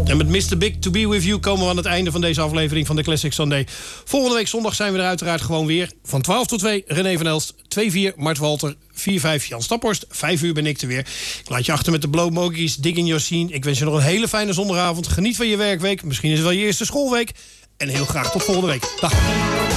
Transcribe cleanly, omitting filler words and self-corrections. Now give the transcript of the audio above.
En met Mr. Big to be with you komen we aan het einde van deze aflevering van de Classic Sunday. Volgende week zondag zijn we er uiteraard gewoon weer. Van 12 tot 2 René van Elst, 2-4 Mart Walter, 4-5 Jan Staphorst, 5 uur ben ik er weer. Ik laat je achter met de Blow Monkeys, Dig in Your Scene. Ik wens je nog een hele fijne zondagavond. Geniet van je werkweek. Misschien is het wel je eerste schoolweek. En heel graag tot volgende week. Dag.